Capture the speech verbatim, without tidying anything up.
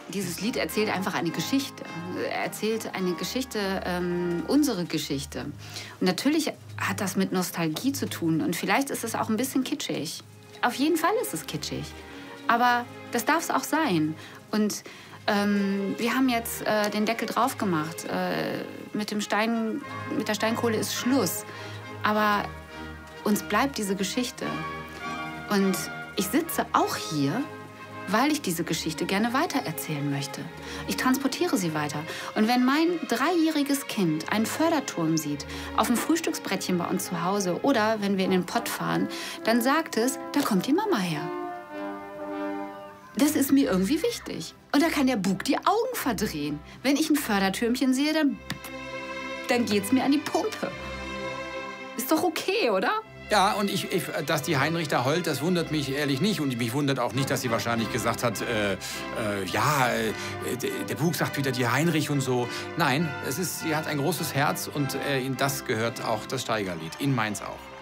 dieses Lied erzählt einfach eine Geschichte. Er erzählt eine Geschichte, ähm, unsere Geschichte. Und natürlich hat das mit Nostalgie zu tun. Und vielleicht ist es auch ein bisschen kitschig. Auf jeden Fall ist es kitschig. Aber das darf es auch sein. Und ähm, wir haben jetzt äh, den Deckel drauf gemacht. Äh, mit, dem Stein, mit der Steinkohle ist Schluss. Aber uns bleibt diese Geschichte. Und ich sitze auch hier, weil ich diese Geschichte gerne weitererzählen möchte. Ich transportiere sie weiter. Und wenn mein dreijähriges Kind einen Förderturm sieht, auf dem Frühstücksbrettchen bei uns zu Hause oder wenn wir in den Pott fahren, dann sagt es, da kommt die Mama her. Das ist mir irgendwie wichtig. Und da kann der Bug die Augen verdrehen. Wenn ich ein Fördertürmchen sehe, dann, dann geht's mir an die Pumpe. Ist doch okay, oder? Ja, und ich, ich, dass die Heinrich da heult, das wundert mich ehrlich nicht. Und mich wundert auch nicht, dass sie wahrscheinlich gesagt hat, äh, äh, ja, äh, der Bug sagt wieder die Heinrich und so. Nein, es ist, sie hat ein großes Herz und äh, in das gehört auch das Steigerlied, in meins auch.